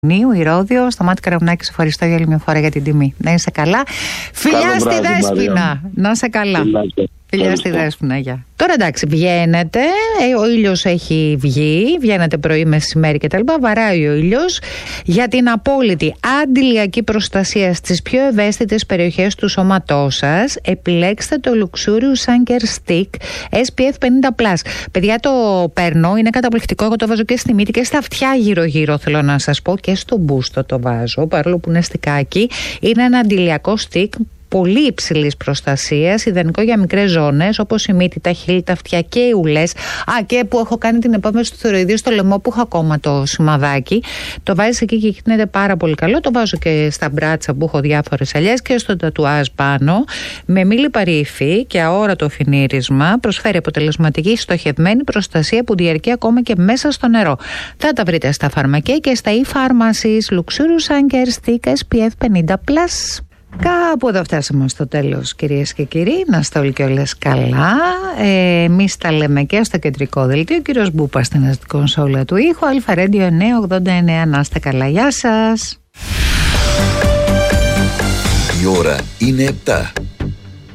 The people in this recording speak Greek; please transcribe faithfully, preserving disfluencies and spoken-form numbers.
Νίου, Ηρώδειο, Σταμάτη Καραμουνάκη, σε ευχαριστώ για άλλη μια φορά για την τιμή. Να είσαι καλά. Φιλιά στη Δέσποινα. Να είσαι καλά. Φιλιά στη Δέσποινα, γεια. Τώρα εντάξει, βγαίνετε, ο ήλιος έχει βγει, βγαίνετε πρωί, μεσημέρι κτλ. Βαράει ο ήλιος. Για την απόλυτη αντιλιακή προστασία στις πιο ευαίσθητες περιοχές του σώματός σας, επιλέξτε το Luxurious Anchor Stick ες πι εφ πενήντα πλας. Παιδιά, το παίρνω, είναι καταπληκτικό. Εγώ το βάζω και στη μύτη και στα αυτιά γύρω-γύρω, θέλω να σας πω, και στο μπούστο το βάζω, παρόλο που είναι στικάκι. Είναι ένα αντιλιακό stick πολύ υψηλής προστασίας, ιδανικό για μικρές ζώνες όπως η μύτη, τα χείλη, τα αυτιά και οι ουλές. Α, και που έχω κάνει την επέμβαση του θηροειδίου στο λαιμό, που έχω ακόμα το σημαδάκι. Το βάζεις εκεί και γίνεται πάρα πολύ καλό. Το βάζω και στα μπράτσα που έχω διάφορες ελιές και στο τατουάζ πάνω. Με μη λιπαρή υφή και αόρατο φινίρισμα, προσφέρει αποτελεσματική στοχευμένη προστασία που διαρκεί ακόμα και μέσα στο νερό. Θα τα βρείτε στα φαρμακεία και στα e-pharmacies. Luxurious Anchor Stick ες πι εφ πενήντα πλας. Κάπου εδώ φτάσαμε στο τέλος, κυρίες και κύριοι. Να είστε όλοι και όλες καλά. ε, Εμείς τα λέμε και στο κεντρικό δελτίο. Ο κύριος Μπούπας στην αστική κονσόλα του ήχου. Αλφα Ρέντιο εννιακόσια ογδόντα εννέα. Να είστε καλά, γεια σας. Η ώρα είναι επτά.